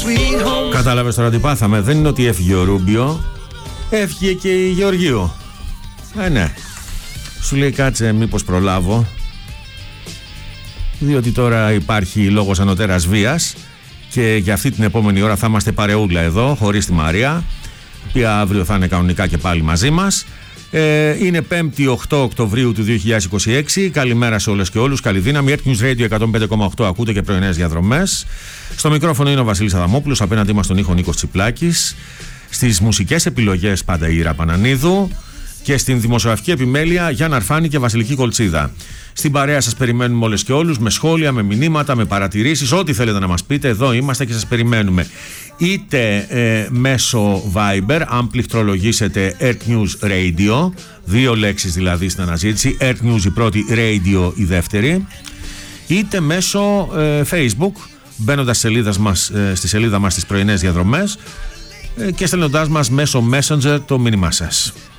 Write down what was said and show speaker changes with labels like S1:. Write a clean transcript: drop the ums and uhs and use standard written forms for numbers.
S1: Κατάλαβες τώρα τι πάθαμε? Δεν είναι ότι έφυγε ο Ρούμπιο, έφυγε και η Γεωργίου. Ναι. Σου λέει κάτσε μήπως προλάβω, διότι τώρα υπάρχει λόγος ανωτέρας βίας και για αυτή την επόμενη ώρα θα είμαστε παρεούλα εδώ, χωρίς τη Μαρία, η οποία αύριο θα είναι κανονικά και πάλι μαζί μας. Είναι 5η 8 Οκτωβρίου του 2026. Καλημέρα σε όλες και όλους. Καλή δύναμη. Air News Radio 105,8. Ακούτε και πρωινές διαδρομές. Στο μικρόφωνο είναι ο Βασίλης Αδαμόπουλος. Απέναντί μας τον ήχο Νίκος Τσιπλάκης. Στις μουσικές επιλογές πάντα η Ήρα Πανανίδου. Και στην δημοσιογραφική επιμέλεια Γιάννα Αρφάνη και Βασιλική Κολτσίδα. Στην παρέα σας περιμένουμε όλες και όλους, με σχόλια, με μηνύματα, με παρατηρήσεις, ό,τι θέλετε να μας πείτε. Εδώ είμαστε και σας περιμένουμε. Είτε μέσω Viber, αν πληκτρολογήσετε Earth News Radio, 2 λέξεις δηλαδή στην αναζήτηση, Earth News η πρώτη, Radio η δεύτερη, είτε μέσω Facebook, μπαίνοντας στη σελίδα μας στις πρωινές διαδρομές και στέλνοντάς μας μέσω Messenger το μήνυμά σας.